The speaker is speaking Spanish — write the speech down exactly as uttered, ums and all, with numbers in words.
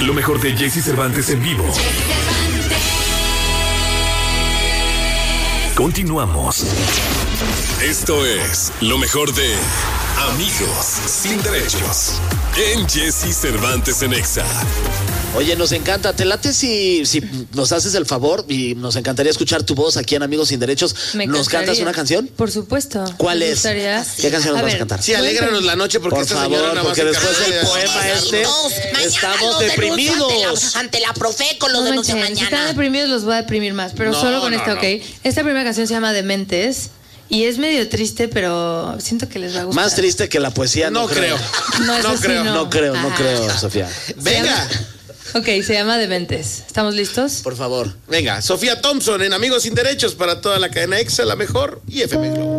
Lo mejor de Jesse Cervantes en vivo. Continuamos. Esto es lo mejor de Amigos Sin Derechos en Jesse Cervantes en Exa. Oye, nos encanta. ¿Te late si, si nos haces el favor? Y nos encantaría escuchar tu voz aquí en Amigos Sin Derechos. Me ¿Nos encantaría. cantas una canción? Por supuesto. ¿Cuál Me es? gustaría. ¿Qué canción nos A vas a ver, cantar? Sí, alégranos la noche porque Por esta favor, señora nada más porque después encargada del de- poema este, estamos deprimidos. Ante la Profeco, los No de los de manchen, si están mañana. deprimidos los voy a deprimir más, pero No, solo con no, esta, no. ¿ok? Esta primera canción se llama Dementes y es medio triste, pero siento que les va a gustar. Más triste que la poesía, no, No creo. No, eso No sí, creo. No creo, no Ajá. creo, Sofía. Venga, Ok, se llama Dementes. ¿Estamos listos? Por favor. venga. Sofía Thompson en Amigos Sin Derechos para toda la cadena Exa, la mejor y F M Globo.